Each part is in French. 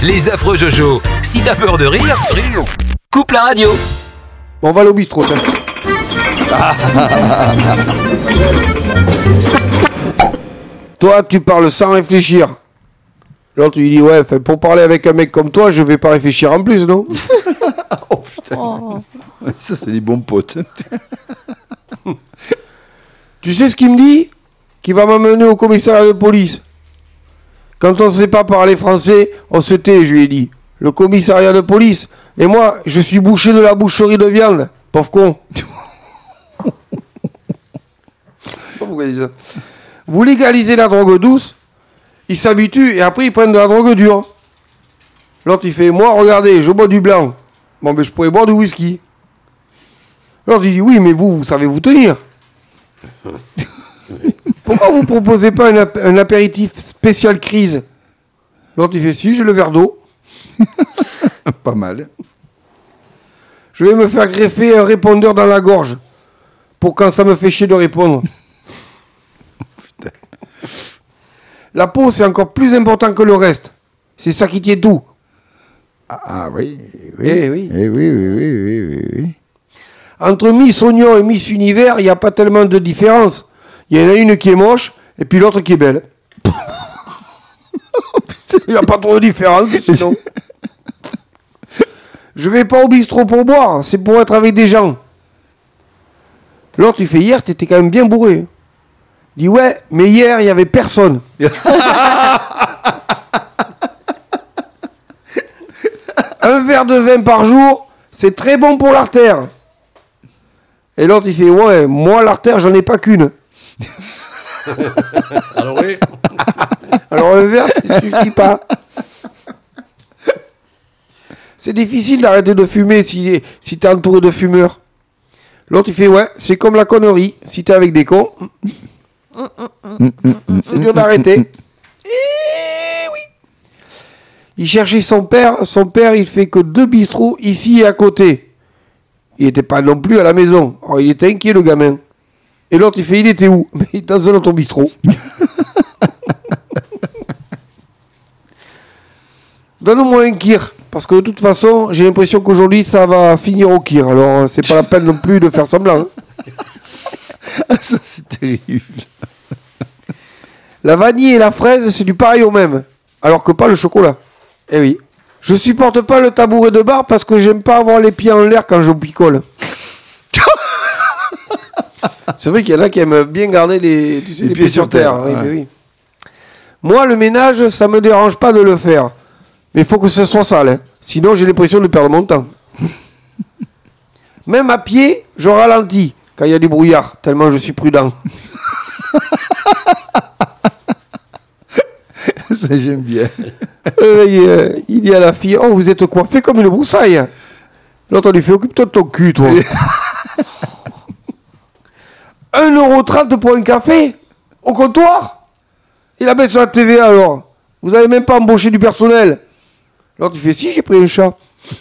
Les affreux Jojo. Si t'as peur de rire, coupe la radio. Bon, on va aller au bistrot. Toi, tu parles sans réfléchir. L'autre, il dit, ouais, pour parler avec un mec comme toi, je vais pas réfléchir en plus, non? Oh putain. Oh. Ça, c'est des bons potes. Tu sais ce qu'il me dit? Qu'il va m'amener au commissariat de police. Quand on ne sait pas parler français, on se tait, je lui ai dit. Le commissariat de police. Et moi, je suis boucher de la boucherie de viande. Pauvre con. Pourquoi il dit ça? Vous légalisez la drogue douce, ils s'habituent et après ils prennent de la drogue dure. L'autre il fait, moi regardez, je bois du blanc. Bon ben je pourrais boire du whisky. L'autre il dit, oui mais vous savez vous tenir. Pourquoi vous proposez pas un apéritif spécial crise? L'autre il fait, si j'ai le verre d'eau. Pas mal. Je vais me faire greffer un répondeur dans la gorge. Pour quand ça me fait chier de répondre. La peau, c'est encore plus important que le reste. C'est ça qui tient tout. Ah oui, oui. Eh oui. Eh oui. Entre Miss Oignon et Miss Univers, il n'y a pas tellement de différence. Il y en a une qui est moche et puis l'autre qui est belle. Il n'y a pas trop de différence, sinon. Je vais pas au bistrot pour boire, c'est pour être avec des gens. L'autre, il fait, hier, t'étais quand même bien bourré. Il dit, ouais, mais hier, il n'y avait personne. Un verre de vin par jour, c'est très bon pour l'artère. Et l'autre, il fait, ouais, moi, l'artère, j'en ai pas qu'une. Alors oui. Alors un verre, ça ne suffit pas. C'est difficile d'arrêter de fumer si t'es entouré de fumeurs. L'autre, il fait, ouais, c'est comme la connerie. Si t'es avec des cons, c'est dur d'arrêter. Et oui. Il cherchait son père. Son père, il fait que 2 bistrots ici et à côté. Il n'était pas non plus à la maison. Alors, il était inquiet, le gamin. Et l'autre, il fait, il était où? Mais il est dans un autre bistrot. Donne-moi un kir. Parce que de toute façon, j'ai l'impression qu'aujourd'hui, ça va finir au kir. Alors, c'est pas la peine non plus de faire semblant. Ah, ça, c'est terrible. La vanille et la fraise, c'est du pareil au même. Alors que pas le chocolat. Eh oui. Je supporte pas le tabouret de bar parce que j'aime pas avoir les pieds en l'air quand je picole. C'est vrai qu'il y en a qui aiment bien garder les pieds sur terre. Oui, ouais. mais oui. Moi, le ménage, ça me dérange pas de le faire. Mais il faut que ce soit sale. Hein. Sinon, j'ai l'impression de perdre mon temps. Même à pied, je ralentis quand il y a du brouillard, tellement je suis prudent. Ça, j'aime bien. Il dit à la fille, oh, vous êtes coiffé comme une broussaille. L'autre lui fait, occupe-toi de ton cul, toi. 1,30€ pour un café au comptoir. Il a baissé sur la TVA alors. Vous avez même pas embauché du personnel. L'autre il fait, si, j'ai pris un chat.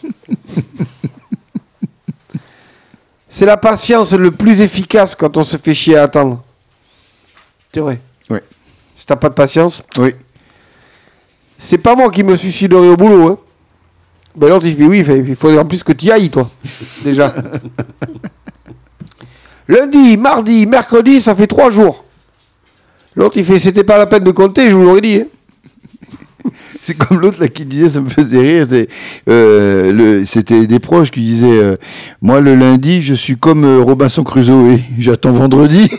C'est la patience le plus efficace quand on se fait chier à attendre. C'est vrai. Oui. Si t'as pas de patience. Oui. C'est pas moi qui me suiciderai au boulot. Hein. Ben l'autre il fait, oui, il faudrait en plus que tu y ailles, toi. Déjà. Lundi, mardi, mercredi, ça fait 3 jours. L'autre il fait, c'était pas la peine de compter, je vous l'aurais dit. Hein. C'est comme l'autre là qui disait, ça me faisait rire, c'était des proches qui disaient moi le lundi je suis comme Robinson Crusoe, j'attends vendredi.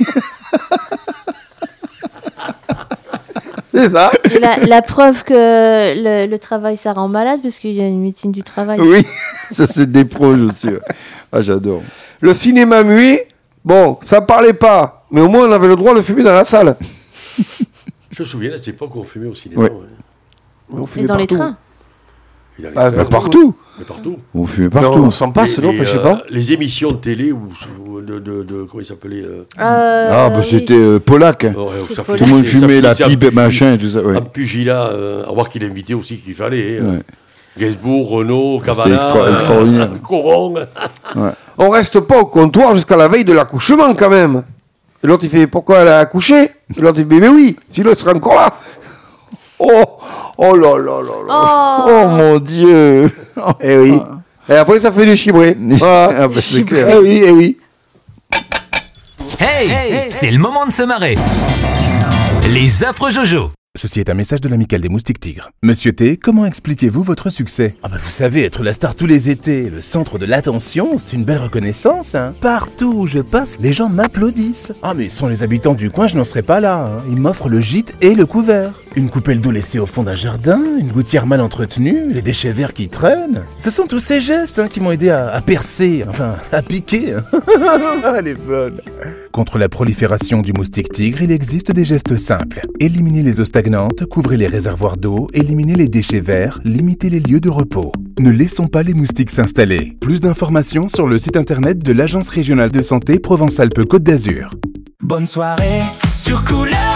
C'est ça. Et la preuve que le travail ça rend malade parce qu'il y a une médecine du travail. Oui, ça c'est des proches aussi. Ouais. Ah j'adore. Le cinéma muet, bon, ça parlait pas, mais au moins on avait le droit de fumer dans la salle. Je me souviens, à cette époque, on fumait au cinéma. Ouais. Ouais. On Et fumait dans les partout. trains. Et dans les Ah, trains, Partout. mais partout. On fumait Non, partout. on s'en passe, non, je sais pas. Les émissions de télé ou de comment il s'appelait Ah bah oui. c'était Polac. ouais, C'est ça Polac. Tout le monde ça fumait la finissait pipe, machin et tout ça. Ouais. Un pugilat, à voir qu'il invitait aussi qu'il fallait. Ouais. Gainsbourg, Renault, C'était Cavana, extraordinaire. Coron. On reste pas au comptoir jusqu'à la veille de l'accouchement quand même. Et l'autre il fait, pourquoi elle a accouché? Et l'autre il fait, mais oui, sinon elle serait encore là. Oh là là là là. Oh mon Dieu. Eh oui. Et après, ça fait du chibré. Voilà. Ah bah, c'est clair. Eh oui, eh oui. Hey, c'est le moment de se marrer. Les affreux Jojo. Ceci est un message de l'amicale des moustiques tigres. Monsieur T, comment expliquez-vous votre succès? Ah bah vous savez, être la star tous les étés, le centre de l'attention, c'est une belle reconnaissance, hein. Partout où je passe, les gens m'applaudissent. Ah mais sans les habitants du coin, je n'en serais pas là, hein. Ils m'offrent le gîte et le couvert. Une coupelle d'eau laissée au fond d'un jardin, une gouttière mal entretenue, les déchets verts qui traînent. Ce sont tous ces gestes hein, qui m'ont aidé à percer, enfin à piquer. Elle est bonne. Contre la prolifération du moustique tigre, il existe des gestes simples. Éliminez les eaux stagnantes, couvrez les réservoirs d'eau, éliminez les déchets verts, limitez les lieux de repos. Ne laissons pas les moustiques s'installer. Plus d'informations sur le site internet de l'Agence régionale de santé Provence-Alpes-Côte d'Azur. Bonne soirée sur Couleur.